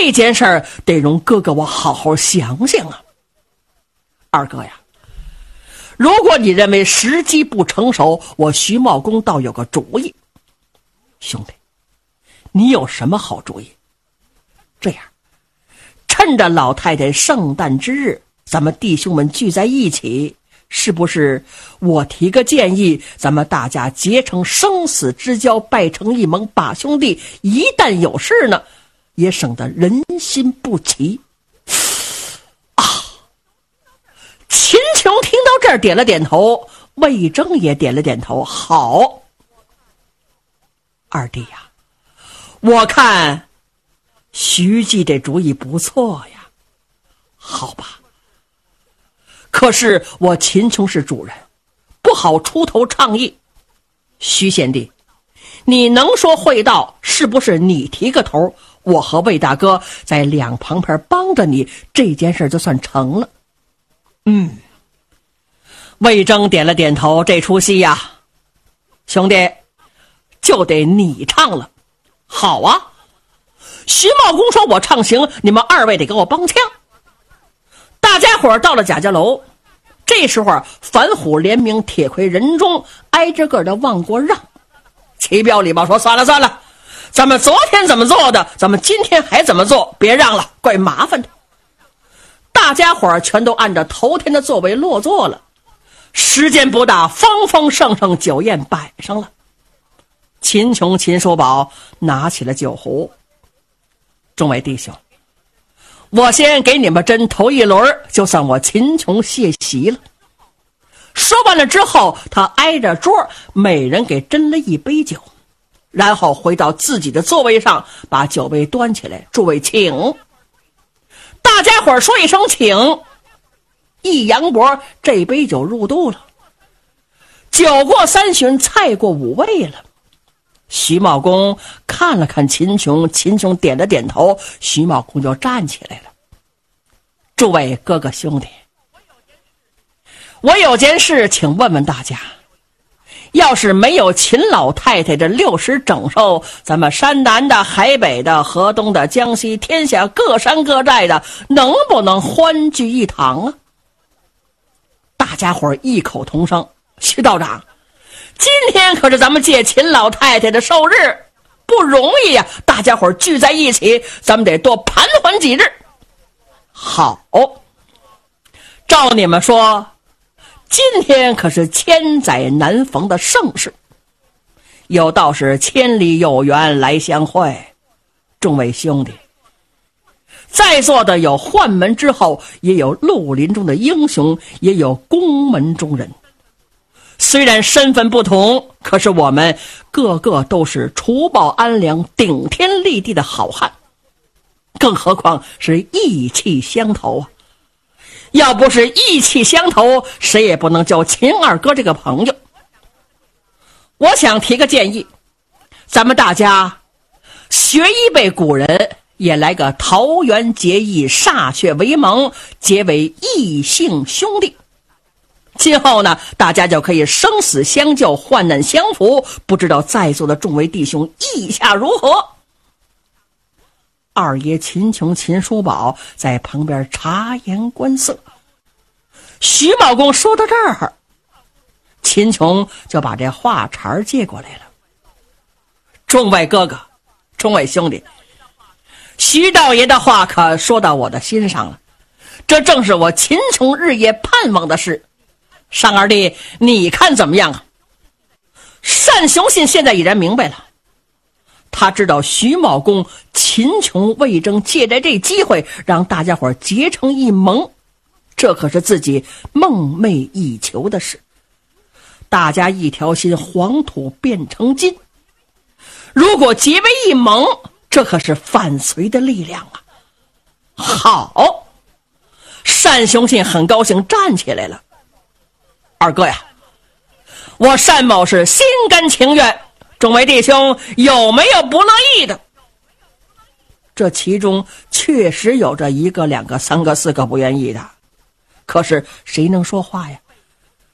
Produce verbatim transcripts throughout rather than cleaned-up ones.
这件事儿得容哥哥我好好想想啊。二哥呀，如果你认为时机不成熟，我徐茂公倒有个主意。兄弟，你有什么好主意？这样，趁着老太太圣诞之日，咱们弟兄们聚在一起，是不是我提个建议，咱们大家结成生死之交，拜成一盟，把兄弟一旦有事呢，也省得人心不齐啊。秦琼听到这儿点了点头，魏征也点了点头。好，二弟呀，我看徐记这主意不错呀。好吧，可是我秦琼是主人，不好出头倡议。徐贤弟，你能说会道，是不是你提个头，我和魏大哥在两旁边帮着你，这件事就算成了。嗯，魏征点了点头，这出戏呀，兄弟就得你唱了。好啊，徐茂公说我唱行，你们二位得给我帮腔。大家伙到了贾家楼，这时候樊虎、连明、铁魁、任忠挨着个的往过让。齐彪礼貌说，算了算了，咱们昨天怎么做的，咱们今天还怎么做，别让了，怪麻烦的。大家伙全都按照头天的座位落座了，时间不大，丰丰盛盛酒宴摆上了。秦琼、秦叔宝拿起了酒壶。众位弟兄，我先给你们斟头一轮，就算我秦琼谢席了。说完了之后，他挨着桌，每人给斟了一杯酒，然后回到自己的座位上，把酒杯端起来，诸位请。大家伙说一声请，一扬脖，这杯酒入肚了。酒过三巡，菜过五味了。徐茂公看了看秦琼，秦琼点了点头，徐茂公就站起来了。诸位哥哥兄弟，我有件事请问问大家，要是没有秦老太太这六十整寿，咱们山南的、海北的、河东的、江西天下各山各寨的，能不能欢聚一堂啊？大家伙异口同声，徐道长，今天可是咱们借秦老太太的寿日，不容易呀、啊！大家伙聚在一起，咱们得多盘桓几日。好，照你们说，今天可是千载难逢的盛事，有道是千里有缘来相会。众位兄弟，在座的有宦门之后，也有绿林中的英雄，也有宫门中人。虽然身份不同，可是我们个个都是除暴安良、顶天立地的好汉，更何况是义气相投啊！要不是义气相投，谁也不能交秦二哥这个朋友。我想提个建议，咱们大家学一辈古人，也来个桃园结义，歃血为盟，结为异姓兄弟。今后呢，大家就可以生死相救，患难相扶。不知道在座的众位弟兄意下如何？二爷秦琼、秦叔宝在旁边察言观色。徐茂公说到这儿，秦琼就把这话茬接过来了。众位哥哥，众位兄弟，徐道爷的话可说到我的心上了，这正是我秦琼日夜盼望的事。尚二弟，你看怎么样啊？单雄信现在已然明白了，他知道徐茂公、秦琼、魏征借着这机会让大家伙结成一盟，这可是自己梦寐以求的事。大家一条心，黄土变成金。如果结为一盟，这可是反隋的力量啊！好，单雄信很高兴，站起来了。二哥呀，我单某是心甘情愿，众位弟兄有没有不乐意的？这其中确实有着一个、两个、三个、四个不愿意的，可是谁能说话呀？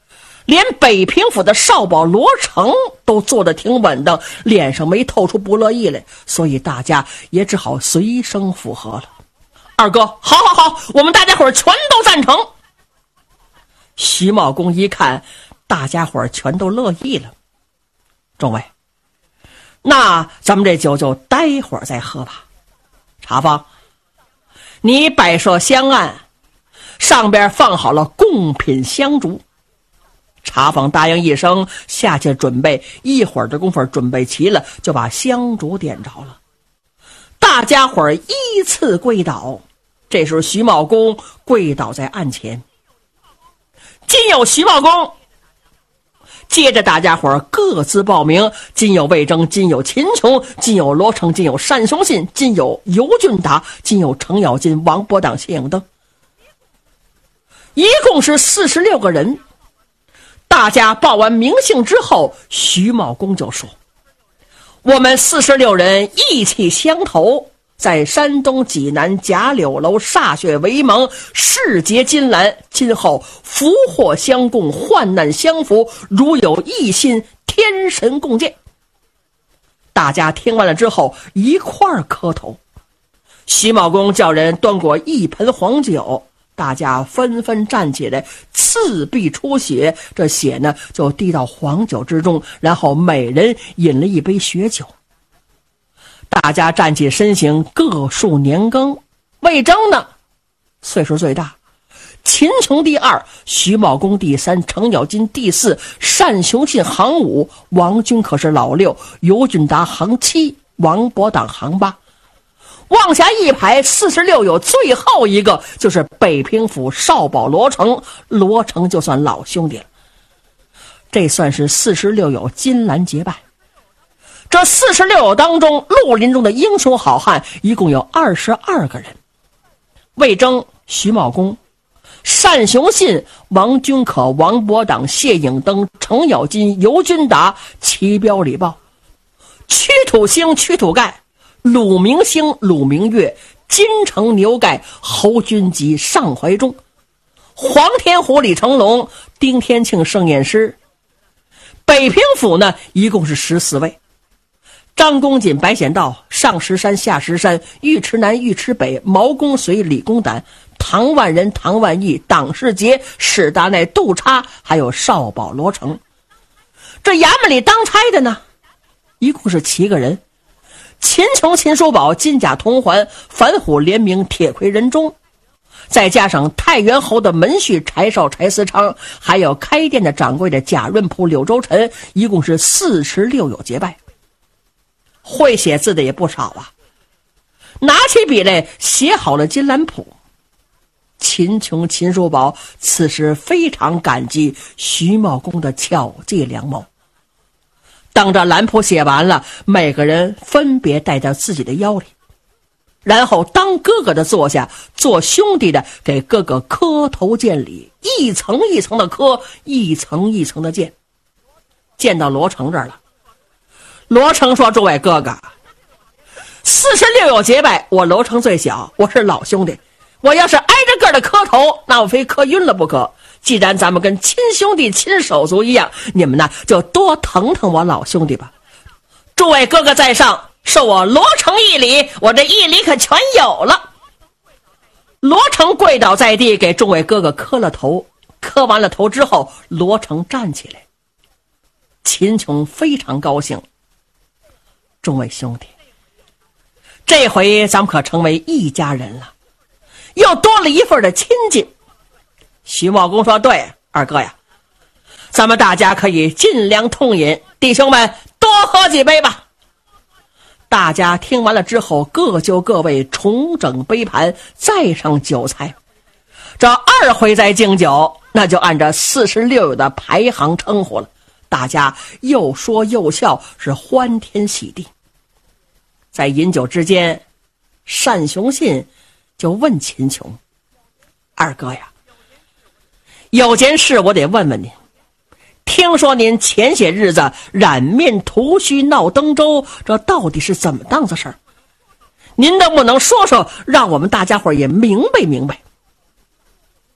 连北平府的少保罗成都坐得挺稳当，脸上没透出不乐意来，所以大家也只好随声附和了。二哥，好好好，我们大家伙儿全都赞成。徐茂公一看大家伙儿全都乐意了，众位，那咱们这酒就待会儿再喝吧。茶坊，你摆设香案，上边放好了贡品香烛。茶坊答应一声，下去准备，一会儿的功夫准备齐了，就把香烛点着了。大家伙儿依次跪倒，这时候徐茂公跪倒在案前。今有徐茂公，接着大家伙儿各自报名，今有魏征，今有秦琼，今有罗成，今有单雄信，今有尤俊达，今有程咬金、王伯党、谢影登，一共是四十六个人。大家报完名姓之后，徐茂公就说：我们四十六人意气相投，在山东济南贾柳楼歃血为盟，世结金兰，今后福祸相共，患难相扶，如有一心，天神共鉴。大家听完了之后一块儿磕头。徐茂公叫人端过一盆黄酒，大家纷纷站起来，刺壁出血，这血呢就滴到黄酒之中，然后每人饮了一杯血酒。大家站起身形，各数年庚。魏征呢岁数最大，秦琼第二，徐茂公第三，程咬金第四，单雄信行五，王军可是老六，尤俊达行七，王伯党行八。往下一排四十六有最后一个就是北平府少保罗成，罗成就算老兄弟了。这算是四十六有金兰结拜。这四十六友当中，绿林中的英雄好汉一共有二十二个人。魏征、徐茂公、单雄信、王君可、王伯党、谢影登、程咬金、尤君达、齐彪、李豹、屈土兴、屈土盖、鲁明星、鲁明月、金城牛盖、侯君集、尚怀忠、黄天虎、李成龙、丁天庆、盛验师。北平府呢一共是十四位，张公瑾、白显道、上石山、下石山、尉迟南、尉迟北、毛公随、李公胆、唐万人、唐万义、党世杰、史达乃、杜叉，还有少保罗成。这衙门里当差的呢一共是七个人，秦琼、秦叔宝、金甲铜环、樊虎、联名、铁魁、仁忠，再加上太原侯的门婿柴绍、柴思昌，还有开店的掌柜的贾润甫、柳周臣，一共是四十六友结拜。会写字的也不少啊，拿起笔来写好了金兰谱。秦琼、秦叔宝此时非常感激徐茂公的巧计良谋。等着兰谱写完了，每个人分别带到自己的腰里，然后当哥哥的坐下，做兄弟的给哥哥磕头见礼，一层一层的磕，一层一层的见。见到罗成这儿了，罗成说：诸位哥哥，四十六友结拜，我罗成最小，我是老兄弟，我要是挨着个的磕头，那我非磕晕了不可。既然咱们跟亲兄弟亲手足一样，你们呢就多疼疼我老兄弟吧。诸位哥哥在上，受我罗成一礼，我这一礼可全有了。罗成跪倒在地，给众位哥哥磕了头。磕完了头之后，罗成站起来。秦琼非常高兴，众位兄弟，这回咱们可成为一家人了，又多了一份的亲近。徐茂公说：对，二哥呀，咱们大家可以尽量痛饮，弟兄们多喝几杯吧。大家听完了之后，各就各位，重整杯盘，再上酒菜。这二回再敬酒，那就按照四十六友的排行称呼了。大家又说又笑，是欢天喜地。在饮酒之间，单雄信就问秦琼：二哥呀，有件事我得问问您，听说您前些日子染面涂须闹登州，这到底是怎么当子事儿？您能不能说说，让我们大家伙也明白明白？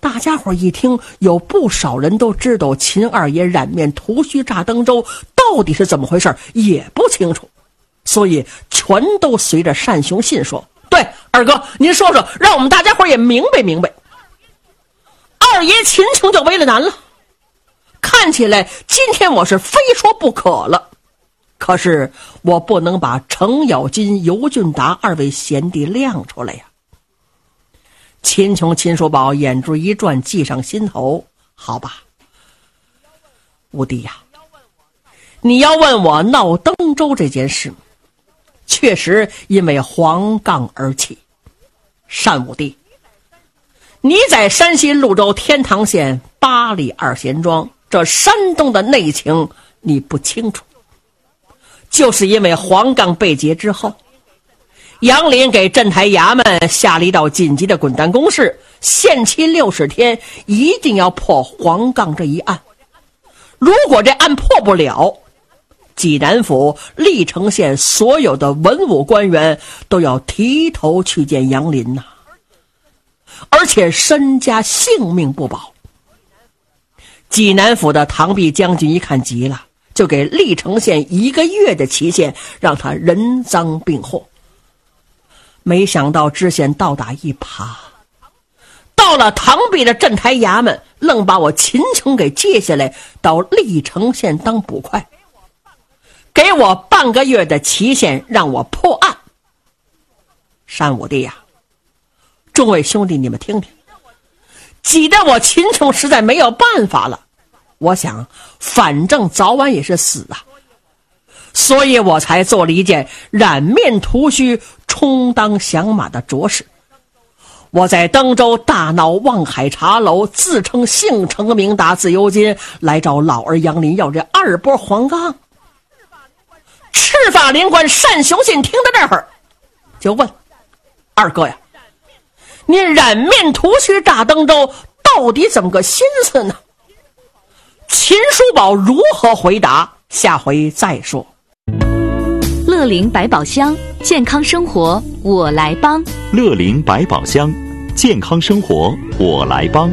大家伙一听，有不少人都知道秦二爷染面涂须炸登州到底是怎么回事，也不清楚，所以全都随着单雄信说：对，二哥您说说，让我们大家伙也明白明白。二爷秦琼就为了难了，看起来今天我是非说不可了，可是我不能把程咬金、尤俊达二位贤弟亮出来呀。秦琼、秦叔宝眼珠一转，记上心头。好吧，五弟呀，你要问我闹登州这件事，确实因为黄杠而起。单五弟，你在山西潞州天堂县八里二贤庄，这山东的内情你不清楚。就是因为黄杠被劫之后，杨林给镇台衙门下了一道紧急的滚蛋公示，限期六十天，一定要破黄杠这一案。如果这案破不了，济南府、历城县所有的文武官员都要提头去见杨林呐、啊，而且身家性命不保。济南府的唐弼将军一看急了，就给历城县一个月的期限，让他人赃并获。没想到知县倒打一耙，到了唐弼的镇台衙门，愣把我秦琼给接下来到历城县当捕快，给我半个月的期限让我破案。单五弟呀，众位兄弟你们听听，挤得我秦琼实在没有办法了。我想反正早晚也是死啊，所以我才做了一件染面涂须充当响马的拙事。我在登州大闹望海茶楼，自称姓程名达自由金，来找老儿杨林要这二波黄杠。赤发灵官单雄信听到这儿就问：二哥呀，你染面涂须炸登州到底怎么个心思呢？秦叔宝如何回答？下回再说。 乐龄百宝箱，健康生活我来帮。 乐龄百宝箱，健康生活我来帮。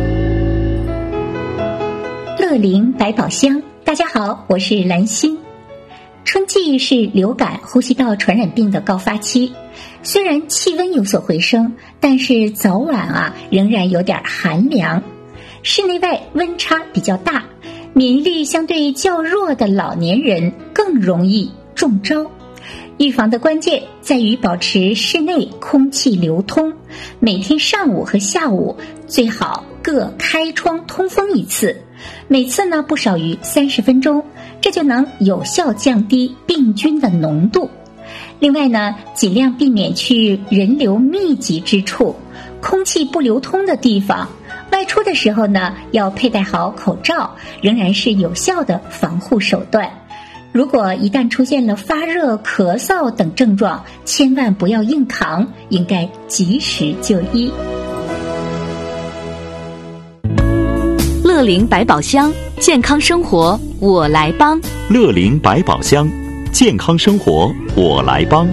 乐龄百宝箱，大家好，我是兰心。春季是流感、呼吸道传染病的高发期，虽然气温有所回升，但是早晚啊仍然有点寒凉，室内外温差比较大，免疫力相对较弱的老年人更容易中招。预防的关键在于保持室内空气流通，每天上午和下午最好各开窗通风一次，每次呢不少于三十分钟，这就能有效降低病菌的浓度。另外呢，尽量避免去人流密集之处、空气不流通的地方。外出的时候呢，要佩戴好口罩，仍然是有效的防护手段。如果一旦出现了发热、咳嗽等症状，千万不要硬扛，应该及时就医。 乐龄百宝箱，健康生活我来帮。 乐龄百宝箱，健康生活我来帮。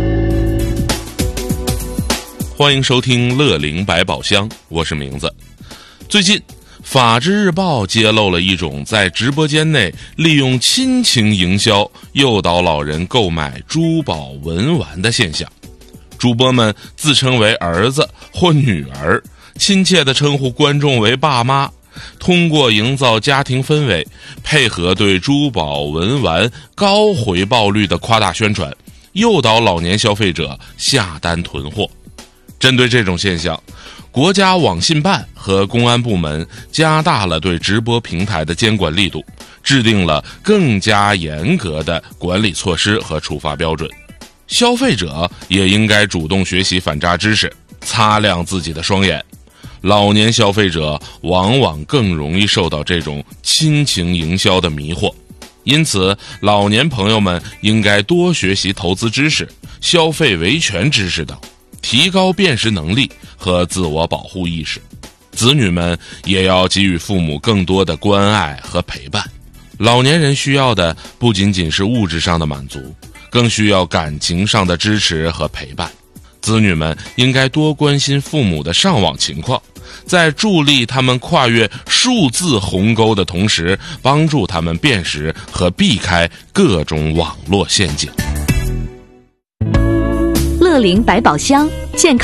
欢迎收听乐龄百宝箱，我是名字。最近法制日报揭露了一种在直播间内利用亲情营销诱导老人购买珠宝文玩的现象。主播们自称为儿子或女儿，亲切地称呼观众为爸妈，通过营造家庭氛围，配合对珠宝文玩高回报率的夸大宣传，诱导老年消费者下单囤货。针对这种现象，国家网信办和公安部门加大了对直播平台的监管力度，制定了更加严格的管理措施和处罚标准。消费者也应该主动学习反诈知识，擦亮自己的双眼。老年消费者往往更容易受到这种亲情营销的迷惑，因此老年朋友们应该多学习投资知识、消费维权知识等，提高辨识能力和自我保护意识。子女们也要给予父母更多的关爱和陪伴。老年人需要的不仅仅是物质上的满足，更需要感情上的支持和陪伴。子女们应该多关心父母的上网情况， 在助力他们跨越数字鸿沟的同时，帮助他们辨识和避开各种网络陷阱。 乐龄百宝箱，健康